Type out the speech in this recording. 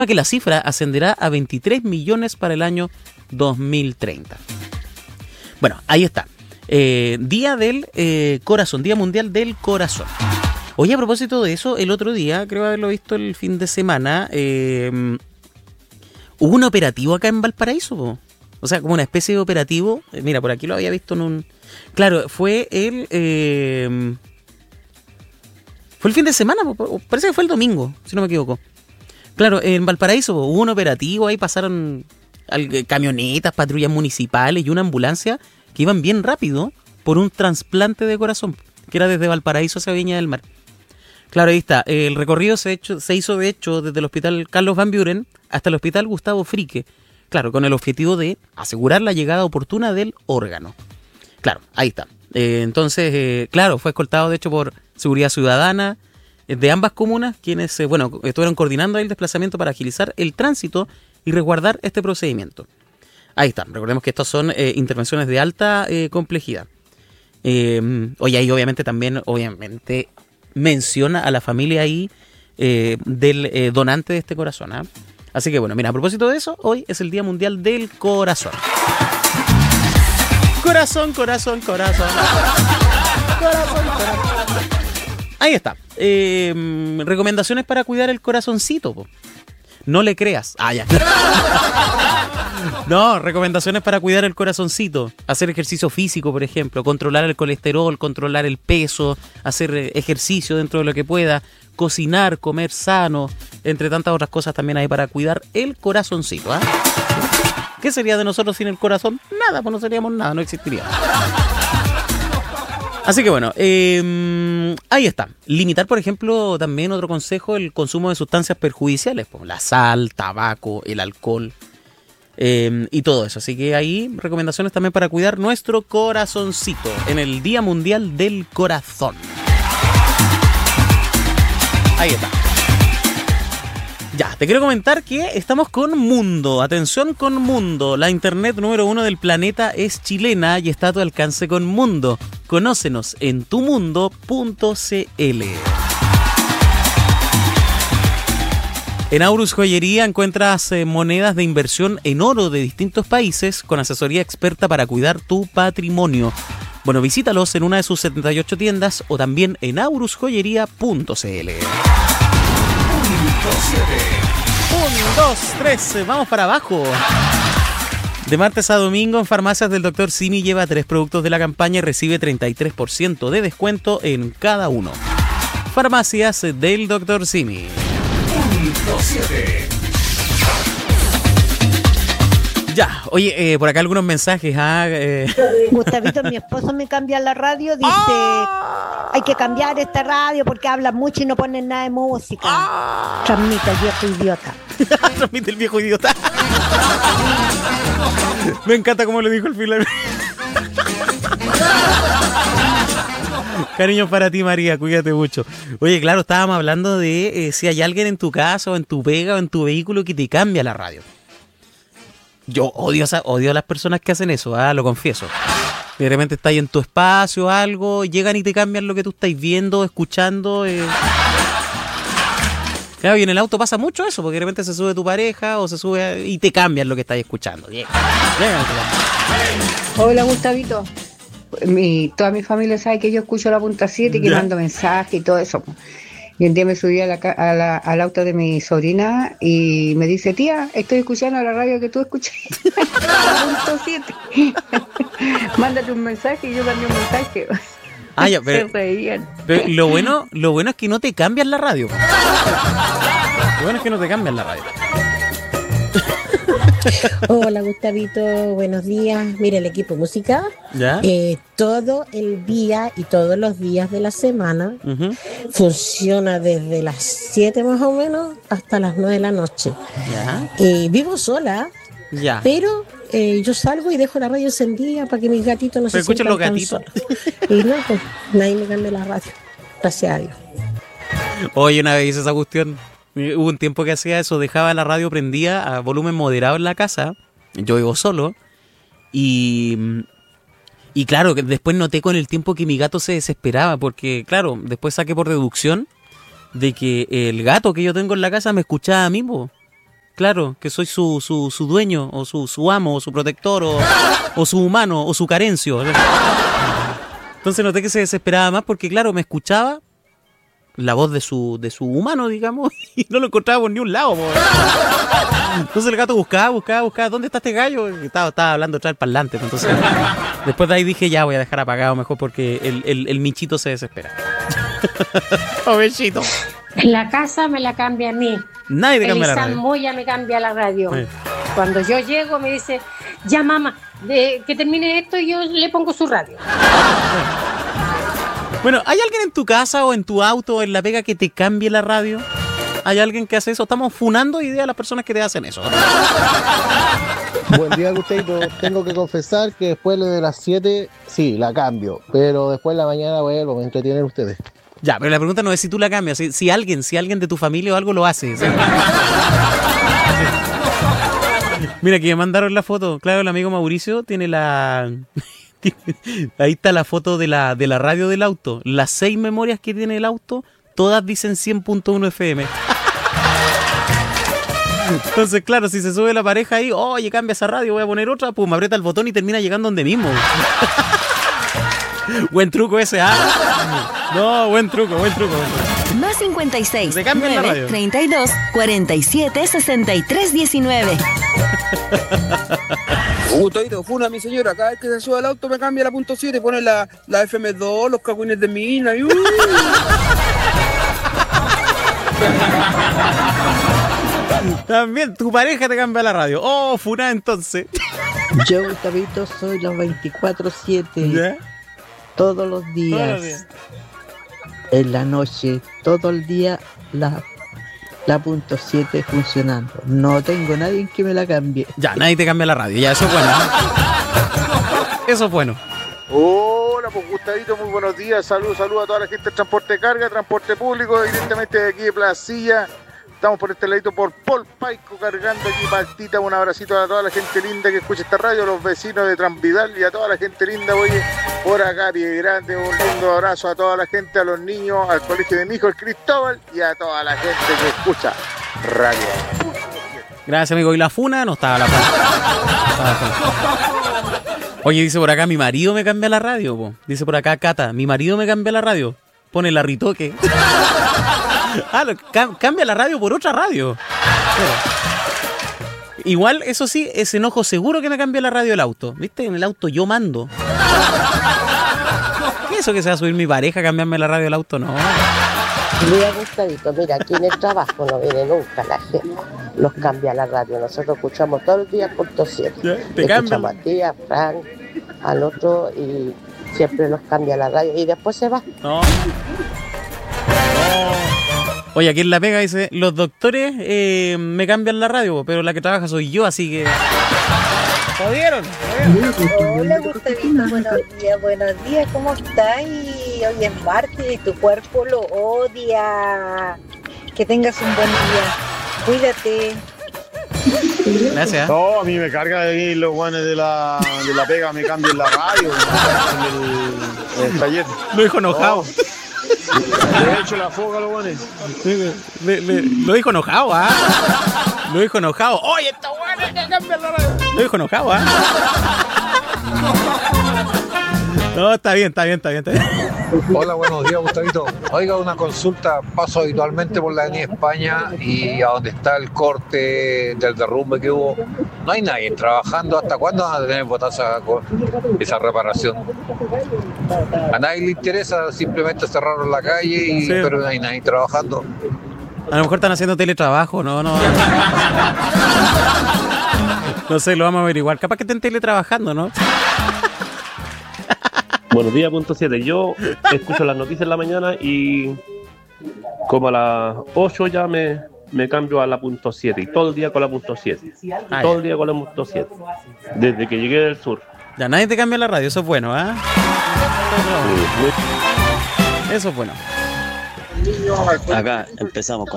que la cifra ascenderá a 23 millones para el año 2030. Bueno, ahí está. Día del Corazón, Día Mundial del Corazón. Oye, a propósito de eso, el otro día, creo haberlo visto el fin de semana, hubo un operativo acá en Valparaíso, po. O sea, como una especie de operativo. Mira, por aquí lo había visto en un... Claro, fue el fin de semana, parece que fue el domingo, si no me equivoco. Claro, en Valparaíso hubo un operativo, ahí pasaron camionetas, patrullas municipales y una ambulancia que iban bien rápido por un trasplante de corazón, que era desde Valparaíso hacia Viña del Mar. Claro, ahí está. El recorrido se hizo de hecho desde el Hospital Carlos Van Buren hasta el Hospital Gustavo Fricke. Claro, con el objetivo de asegurar la llegada oportuna del órgano. Claro, ahí está. Entonces, claro, fue escoltado de hecho por Seguridad Ciudadana de ambas comunas, quienes, estuvieron coordinando el desplazamiento para agilizar el tránsito y resguardar este procedimiento. Ahí está. Recordemos que estas son intervenciones de alta complejidad. Oye, ahí obviamente también, menciona a la familia ahí del donante de este corazón, ¿eh? Así que bueno, mira, a propósito de eso, hoy es el Día Mundial del Corazón. Corazón, corazón, corazón. Corazón, corazón. Ahí está. Recomendaciones para cuidar el corazoncito, po. No le creas. Ya. No, recomendaciones para cuidar el corazoncito. Hacer ejercicio físico, por ejemplo. Controlar el colesterol, controlar el peso. Hacer ejercicio dentro de lo que pueda. Cocinar, comer sano. Entre tantas otras cosas también hay para cuidar el corazoncito, ¿eh? ¿Qué sería de nosotros sin el corazón? Nada, pues no seríamos nada, no existiría. Así que bueno, ahí está. Limitar, por ejemplo, también otro consejo, el consumo de sustancias perjudiciales, como la sal, tabaco, el alcohol y todo eso. Así que ahí recomendaciones también para cuidar nuestro corazoncito en el Día Mundial del Corazón. Ahí está. Ya, te quiero comentar que estamos con Mundo. Atención con Mundo. La internet número 1 del planeta es chilena y está a tu alcance con Mundo. Conócenos en tumundo.cl. En Aurus Joyería encuentras monedas de inversión en oro de distintos países con asesoría experta para cuidar tu patrimonio. Bueno, visítalos en una de sus 78 tiendas o también en aurusjoyería.cl. 1, 2, 3, vamos para abajo. De martes a domingo en farmacias del Dr. Simi lleva 3 productos de la campaña y recibe 33% de descuento en cada uno. Farmacias del Dr. Simi. 107. Ya, oye, por acá algunos mensajes. Gustavito, mi esposo me cambia la radio, dice, hay que cambiar esta radio porque hablan mucho y no ponen nada de música. Transmite el viejo idiota. Transmite el viejo idiota. Me encanta cómo le dijo el final. Cariños para ti, María, cuídate mucho. Oye, claro, estábamos hablando de si hay alguien en tu casa o en tu pega o en tu vehículo que te cambia la radio. Yo odio a las personas que hacen eso, lo confieso. De repente estás en tu espacio o algo, llegan y te cambian lo que tú estás viendo, escuchando. Claro, y en el auto pasa mucho eso, porque de repente se sube tu pareja o se sube y te cambian lo que estás escuchando. Hola, Gustavito. Toda mi familia sabe que yo escucho la punta 7 y que mando mensajes y todo eso. Y un día me subí al auto de mi sobrina y me dice, tía, estoy escuchando la radio que tú escuchas. Punto 7. Mándate un mensaje y yo mandé un mensaje. Ya, pero, se reían. Pero lo bueno es que no te cambian la radio. Lo bueno es que no te cambian la radio. Hola, Gustavito, buenos días. Mira, el equipo música, todo el día y todos los días de la semana funciona desde las 7 más o menos hasta las 9 de la noche. Vivo sola, pero yo salgo y dejo la radio encendida para que mis gatitos no se sientan los tan gatitos solos. Y no, pues nadie me cambia la radio, gracias a Dios. Oye, una vez hice esa cuestión. Hubo un tiempo que hacía eso, dejaba la radio prendida a volumen moderado en la casa. Yo vivo solo. Y claro, después noté con el tiempo que mi gato se desesperaba. Porque, claro, después saqué por deducción de que el gato que yo tengo en la casa me escuchaba a mí, po. Claro, que soy su dueño, o su amo, o su protector, o su humano, o su carencio. Entonces noté que se desesperaba más porque, claro, me escuchaba la voz de su humano, digamos, y no lo encontraba por ni un lado. Entonces el gato buscaba, ¿dónde está este gallo? Y estaba hablando atrás del parlante. Entonces, después de ahí dije, ya voy a dejar apagado mejor porque el Michito se desespera. Oh, Michito. En la casa me la cambia a mí. Nadie te cambia la radio. Moya me cambia la radio. Cuando yo llego me dice, ya mamá, que termine esto y yo le pongo su radio. Bueno, ¿hay alguien en tu casa o en tu auto o en la pega que te cambie la radio? ¿Hay alguien que hace eso? Estamos funando ideas a las personas que te hacen eso. Buen día, Gustavito. Tengo que confesar que después de las 7, sí, la cambio. Pero después de la mañana vuelvo, me entretienen ustedes. Ya, pero la pregunta no es si tú la cambias, si alguien de tu familia o algo lo hace. ¿Sí? Mira, aquí me mandaron la foto. Claro, el amigo Mauricio tiene ahí está la foto de la radio del auto. Las 6 memorias que tiene el auto, todas dicen 100.1 FM. Entonces, claro, si se sube la pareja ahí, oye, cambia esa radio, voy a poner otra, pum, aprieta el botón y termina llegando donde mismo. Buen truco ese, No, buen truco. Más 56 9 32 47 63 19. Gustavito, funa mi señora, cada vez que se sube al auto me cambia la .7, pone la FM2, los cagüines de mina. También tu pareja te cambia la radio. Oh, funa entonces. Yo, Gustavito, soy los 24/7. ¿Ya? Todos los días. En la noche, todo el día, la .7 funcionando. No tengo nadie que me la cambie. Ya, nadie te cambia la radio. Ya, eso es bueno. Eso es bueno. Hola, pues Gustavito, muy buenos días. Saludos a toda la gente de transporte de carga, transporte público, directamente de aquí de Placilla. Estamos por este ladito por Paul Paico, cargando aquí Maltita. Un abracito a toda la gente linda que escucha esta radio, a los vecinos de Transvidal y a toda la gente linda, oye, por acá, Pie Grande. Un lindo abrazo a toda la gente, a los niños, al colegio de mi hijo, el Cristóbal, y a toda la gente que escucha radio. Gracias, amigo. ¿Y la funa? No estaba la funa. Oye, dice por acá, mi marido me cambia la radio, po. Dice por acá, Cata, mi marido me cambia la radio. Pone la ritoque. Cambia la radio por otra radio. Igual, eso sí, ese enojo seguro que me cambia la radio del auto. ¿Viste? En el auto yo mando. ¿Qué es eso que se va a subir mi pareja a cambiarme la radio del auto? No. Mira, Gustavito, mira, aquí en el trabajo no viene nunca la gente. Nos cambia la radio. Nosotros escuchamos todos los días .7. Escuchamos a ti, a Frank, al otro y siempre nos cambia la radio y después se va. No. Oye, aquí en La Pega dice, los doctores me cambian la radio, pero la que trabaja soy yo, así que... ¡Jodieron! Hola, Gustavito, buenos días, ¿cómo estás? Hoy es martes, tu cuerpo lo odia. Que tengas un buen día. Cuídate. Gracias. No, a mí me carga de ahí los guanes de la Pega, me cambian la radio en el taller. Lo dijo enojado. Le he hecho la foga a los guanes. Lo dijo enojado, Lo dijo enojado. Oye, esta guana que cambia la radio. Lo dijo enojado, No, está bien. Hola, buenos días, Gustavito. Oiga, una consulta. Paso habitualmente por la avenida España y a donde está el corte del derrumbe que hubo. No hay nadie trabajando. ¿Hasta cuándo van a tener botar esa reparación? A nadie le interesa, simplemente cerraron la calle, pero no hay nadie trabajando. A lo mejor están haciendo teletrabajo, no. No sé, lo vamos a averiguar. Capaz que estén teletrabajando, ¿no? Buenos días, .7. Yo escucho las noticias en la mañana y como a las 8 ya me cambio a la .7 y todo el día con la .7. Todo el día con la .7. Desde que llegué del sur. Ya nadie te cambia la radio, eso es bueno, Eso es bueno. Acá empezamos con